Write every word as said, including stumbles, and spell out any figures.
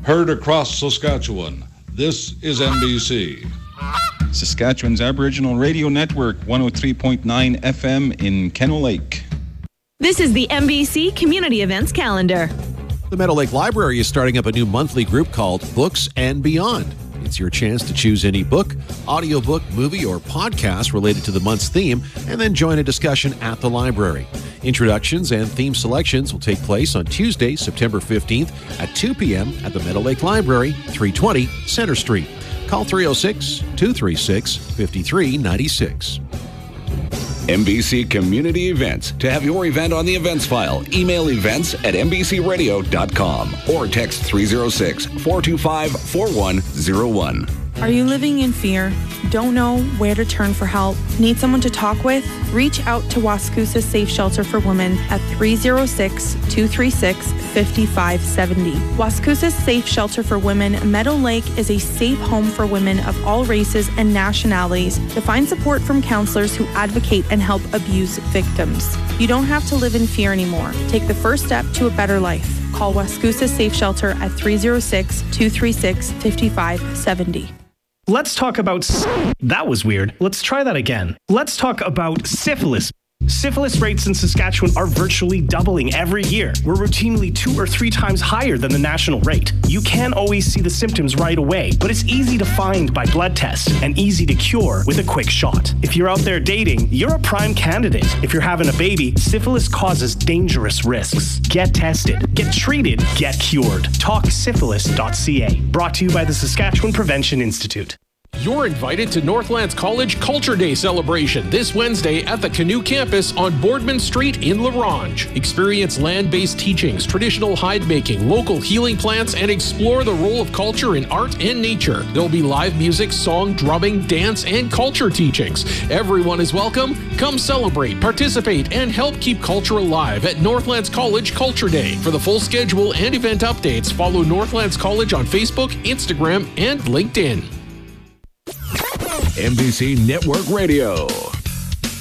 Heard across Saskatchewan, this is N B C. Saskatchewan's Aboriginal Radio Network, one oh three point nine F M in Kennel Lake. This is the N B C Community Events Calendar. The Meadow Lake Library is starting up a new monthly group called Books and Beyond. It's your chance to choose any book, audiobook, movie, or podcast related to the month's theme, and then join a discussion at the library. Introductions and theme selections will take place on Tuesday, September fifteenth at two p.m. at the Meadow Lake Library, three twenty Center Street. Call three oh six, two three six, five three nine six. N B C Community Events. To have your event on the events file, email events at n b c radio dot com or text three oh six, four two five, four one oh one. Are you living in fear? Don't know where to turn for help? Need someone to talk with? Reach out to Wascoosa Safe Shelter for Women at three oh six, two three six, five five seven oh. Wascoosa Safe Shelter for Women Meadow Lake is a safe home for women of all races and nationalities to find support from counselors who advocate and help abuse victims. You don't have to live in fear anymore. Take the first step to a better life. Call Wascoosa Safe Shelter at three oh six, two three six, five five seven oh. Let's talk about... That was weird. Let's try that again. Let's talk about syphilis. Syphilis rates in Saskatchewan are virtually doubling every year. We're routinely two or three times higher than the national rate. You can't always see the symptoms right away, but it's easy to find by blood tests and easy to cure with a quick shot. If you're out there dating, you're a prime candidate. If you're having a baby, syphilis causes dangerous risks. Get tested, get treated, get cured. talk syphilis dot c a. Brought to you by the Saskatchewan Prevention Institute. You're invited to Northlands College Culture Day celebration this Wednesday at the Canoe campus on Boardman Street in La Ronge. Experience land-based teachings, traditional hide making, local healing plants, and explore the role of culture in art and nature. There'll be live music, song, drumming, dance, and culture teachings. Everyone is welcome. Come celebrate, participate, and help keep culture alive at Northlands College Culture Day. For the full schedule and event updates, follow Northlands College on Facebook, Instagram, and LinkedIn. N B C Network Radio.